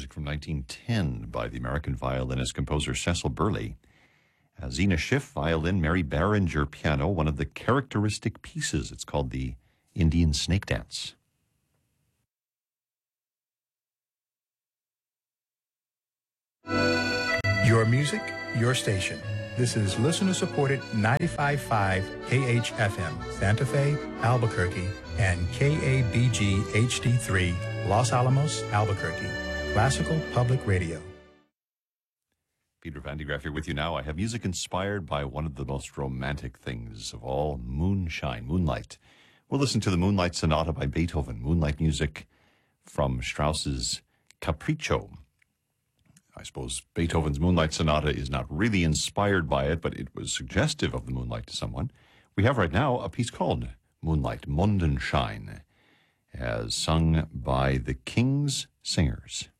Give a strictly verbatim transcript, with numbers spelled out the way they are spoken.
music from nineteen ten by the American violinist-composer Cecil Burley. Uh, Zena Schiff, violin, Mary Barringer, piano, one of the characteristic pieces. It's called the Indian Snake Dance. Your music, your station. This is listener-supported ninety-five point five K H F M, Santa Fe, Albuquerque, and K A B G H D three, Los Alamos, Albuquerque. Classical Public Radio. Peter Van de Graaff here with you now. I have music inspired by one of the most romantic things of all, moonshine, moonlight. We'll listen to the Moonlight Sonata by Beethoven, moonlight music from Strauss's Capriccio. I suppose Beethoven's Moonlight Sonata is not really inspired by it, but it was suggestive of the moonlight to someone. We have right now a piece called Moonlight, Mondenschein, as sung by the King's Singers.